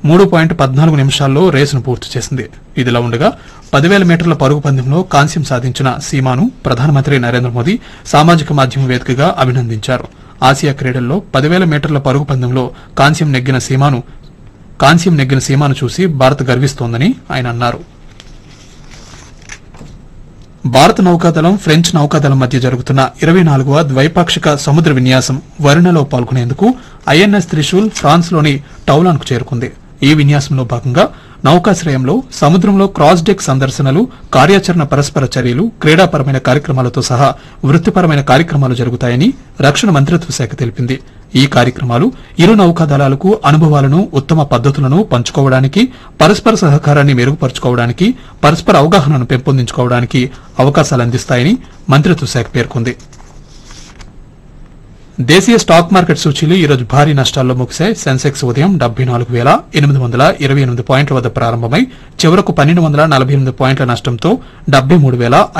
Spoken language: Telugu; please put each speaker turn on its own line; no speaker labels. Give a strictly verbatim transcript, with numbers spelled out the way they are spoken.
మూడు పాయింట్ పద్నాలుగు నిమిషాల్లో రేసును పూర్తి చేసింది. ఇదిలా ఉండగా పదివేల మీటర్ల పరుగు పందెంలో కాంస్యం సాధించిన సీమాను ప్రధానమంత్రి నరేంద్ర మోదీ సామాజిక మాధ్యమం వేదికగా అభినందించారు. ఆసియా క్రీడల్లో పదివేల మీటర్ల పరుగు పందెంలో కాంస్యం నెగ్గిన సీమాను కాంస్యం నెగ్గిన సీమాను చూసి భారత్ గర్విస్తోందని ఆయన అన్నారు. భారత నౌకాదళం ఫ్రెంచ్ నౌకాదళం మధ్య జరుగుతున్న ఇరవై నాలుగవ ద్వైపాక్షిక సముద్ర విన్యాసం వరుణలో పాల్గొనేందుకు ఐఎన్ఎస్ త్రిశూల్ ఫ్రాన్స్ లోని టౌలాన్ కు చేరుకుంది. ఈ విన్యాసంలో భాగంగా నౌకాశ్రయంలో సముద్రంలో క్రాస్ డెక్ సందర్శనలు, కార్యాచరణ పరస్పర చర్యలు, క్రీడాపరమైన కార్యక్రమాలతో సహా వృత్తిపరమైన కార్యక్రమాలు జరుగుతాయని రక్షణ మంత్రిత్వ శాఖ తెలిపింది. ఈ కార్యక్రమాలు ఇరు నౌకాదళాలకు అనుభవాలను, ఉత్తమ పద్దతులను పంచుకోవడానికి, పరస్పర సహకారాన్ని మెరుగుపరుచుకోవడానికి, పరస్పర అవగాహనను పెంపొందించుకోవడానికి అవకాశాలు అందిస్తాయని మంత్రిత్వ శాఖ పేర్కొంది. దేశీయ స్టాక్ మార్కెట్ సూచీలు ఈ రోజు భారీ నష్టాల్లో ముగిశాయి. సెన్సెక్స్ ఉదయం డెబ్బై నాలుగు వేల ఎనిమిది వందల ఇరవై ఎనిమిది పాయింట్ల వద్ద ప్రారంభమై చివరకు పన్నెండు వందల నలభై ఎనిమిది పాయింట్ల నష్టంతో డెబ్బై మూడు వేల